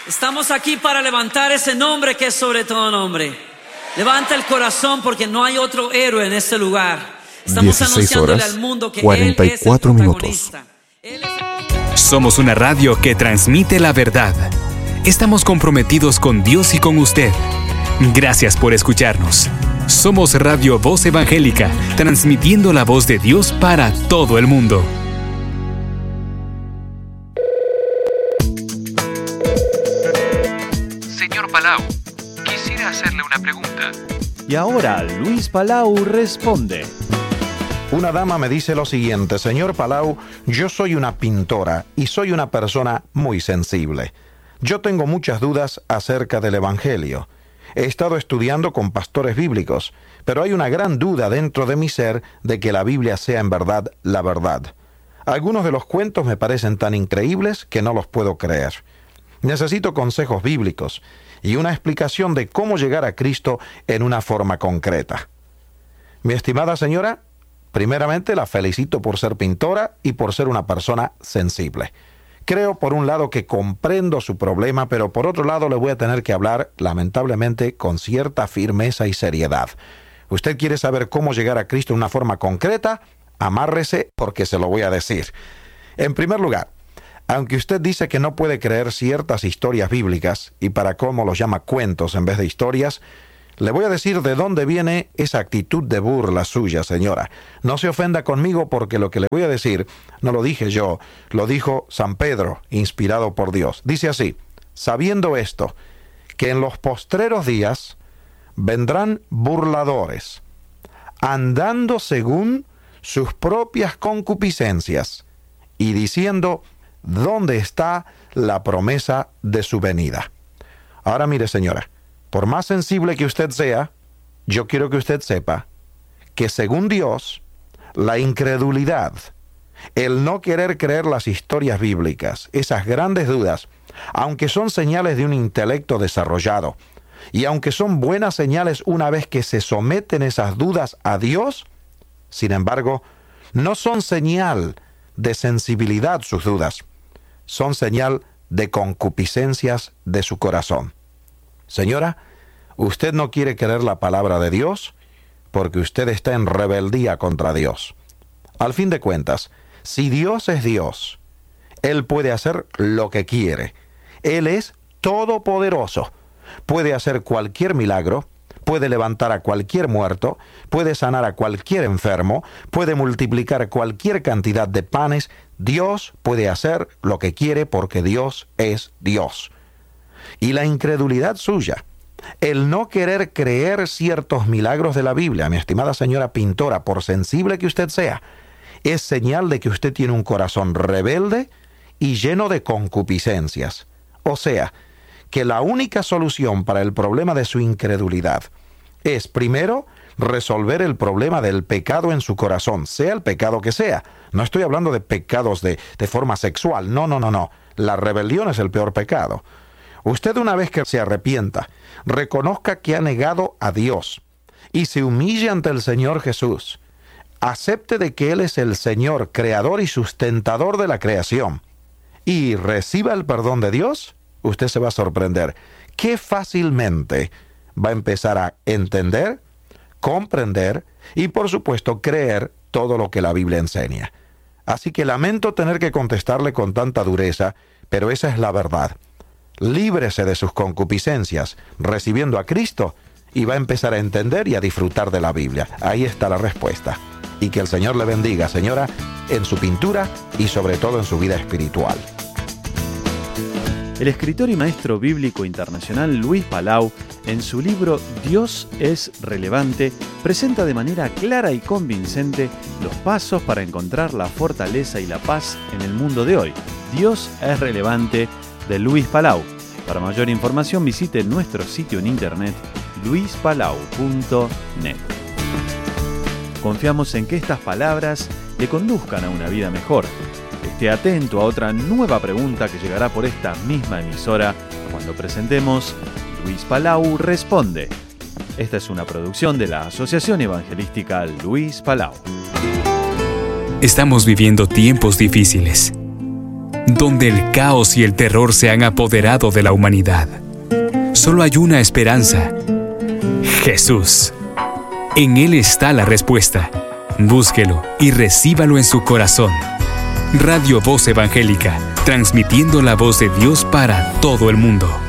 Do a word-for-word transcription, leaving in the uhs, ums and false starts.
Estamos aquí para levantar ese nombre que es sobre todo nombre. Levanta el corazón porque no hay otro héroe en este lugar. Estamos anunciándole al mundo que cuarenta y cuatro Él es el minutos. protagonista. Él es el... Somos una radio que transmite la verdad. Estamos comprometidos con Dios y con usted. Gracias por escucharnos. Somos Radio Voz Evangélica, transmitiendo la voz de Dios para todo el mundo. Señor Palau, quisiera hacerle una pregunta. Y ahora Luis Palau responde. Una dama me dice lo siguiente: señor Palau, yo soy una pintora y soy una persona muy sensible. Yo tengo muchas dudas acerca del Evangelio. He estado estudiando con pastores bíblicos, pero hay una gran duda dentro de mi ser de que la Biblia sea en verdad la verdad. Algunos de los cuentos me parecen tan increíbles que no los puedo creer. Necesito consejos bíblicos y una explicación de cómo llegar a Cristo en una forma concreta. Mi estimada señora, primeramente la felicito por ser pintora y por ser una persona sensible. Creo por un lado que comprendo su problema, pero por otro lado le voy a tener que hablar, lamentablemente, con cierta firmeza y seriedad. ¿Usted quiere saber cómo llegar a Cristo de una forma concreta? Amárrese porque se lo voy a decir. En primer lugar, aunque usted dice que no puede creer ciertas historias bíblicas, y para cómo los llama cuentos en vez de historias, le voy a decir de dónde viene esa actitud de burla suya, señora. No se ofenda conmigo porque lo que le voy a decir no lo dije yo, lo dijo San Pedro, inspirado por Dios. Dice así: sabiendo esto, que en los postreros días vendrán burladores, andando según sus propias concupiscencias, y diciendo, ¿dónde está la promesa de su venida? Ahora mire, señora, por más sensible que usted sea, yo quiero que usted sepa que según Dios, la incredulidad, el no querer creer las historias bíblicas, esas grandes dudas, aunque son señales de un intelecto desarrollado, y aunque son buenas señales una vez que se someten esas dudas a Dios, sin embargo, no son señal de sensibilidad sus dudas, son señal de concupiscencias de su corazón. Señora, usted no quiere creer la palabra de Dios porque usted está en rebeldía contra Dios. Al fin de cuentas, si Dios es Dios, Él puede hacer lo que quiere. Él es todopoderoso. Puede hacer cualquier milagro, puede levantar a cualquier muerto, puede sanar a cualquier enfermo, puede multiplicar cualquier cantidad de panes. Dios puede hacer lo que quiere porque Dios es Dios. Y la incredulidad suya, el no querer creer ciertos milagros de la Biblia, mi estimada señora pintora, por sensible que usted sea, es señal de que usted tiene un corazón rebelde y lleno de concupiscencias. O sea, que la única solución para el problema de su incredulidad es, primero, resolver el problema del pecado en su corazón, sea el pecado que sea. No estoy hablando de pecados de, de forma sexual, no, no, no, no. La rebelión es el peor pecado. Usted, una vez que se arrepienta, reconozca que ha negado a Dios y se humille ante el Señor Jesús, acepte de que Él es el Señor, creador y sustentador de la creación, y reciba el perdón de Dios, usted se va a sorprender qué fácilmente va a empezar a entender, comprender y, por supuesto, creer todo lo que la Biblia enseña. Así que lamento tener que contestarle con tanta dureza, pero esa es la verdad. Líbrese de sus concupiscencias, recibiendo a Cristo, y va a empezar a entender y a disfrutar de la Biblia. Ahí está la respuesta. Y que el Señor le bendiga, señora, en su pintura y sobre todo en su vida espiritual. El escritor y maestro bíblico internacional Luis Palau, en su libro Dios es relevante, presenta de manera clara y convincente los pasos para encontrar la fortaleza y la paz en el mundo de hoy. Dios es relevante, de Luis Palau. Para mayor información visite nuestro sitio en internet luis palau punto net. Confiamos en que estas palabras le conduzcan a una vida mejor. Esté atento a otra nueva pregunta que llegará por esta misma emisora cuando presentemos Luis Palau Responde. Esta es una producción de la Asociación Evangelística Luis Palau. Estamos viviendo tiempos difíciles. donde el caos y el terror se han apoderado de la humanidad. Solo hay una esperanza: Jesús. En Él está la respuesta. Búsquelo y recíbalo en su corazón. Radio Voz Evangélica, transmitiendo la voz de Dios para todo el mundo.